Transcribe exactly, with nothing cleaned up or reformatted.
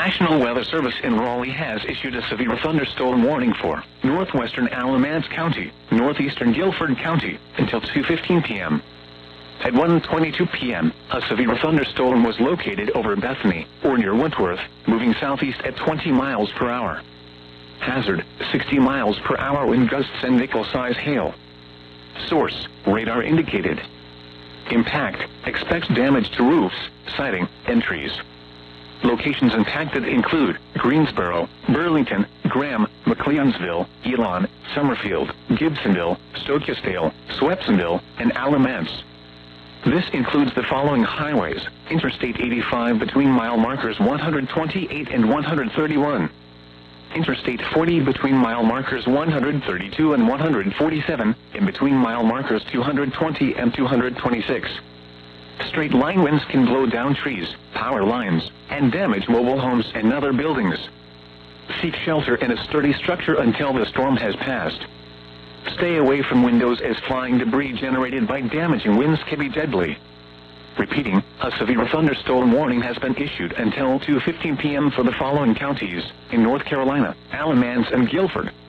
National Weather Service in Raleigh has issued a severe thunderstorm warning for northwestern Alamance County, northeastern Guilford County, until two fifteen p m At one twenty-two p m, a severe thunderstorm was located over Bethany, or near Wentworth, moving southeast at twenty miles per hour. Hazard, sixty miles per hour wind gusts and nickel-size hail. Source, radar indicated. Impact, expects damage to roofs, siding, and trees. Locations impacted include Greensboro, Burlington, Graham, McLeonsville, Elon, Summerfield, Gibsonville, Stokesdale, Swepsonville, and Alamance. This includes the following highways: Interstate eighty-five between mile markers one hundred twenty-eight and one hundred thirty-one. Interstate forty between mile markers one hundred thirty-two and one hundred forty-seven, and between mile markers two hundred twenty and two hundred twenty-six. Straight line winds can blow down trees, power lines, and damage mobile homes and other buildings. Seek shelter in a sturdy structure until the storm has passed. Stay away from windows as flying debris generated by damaging winds can be deadly. Repeating, a severe thunderstorm warning has been issued until two fifteen p m for the following counties in North Carolina: Alamance and Guilford,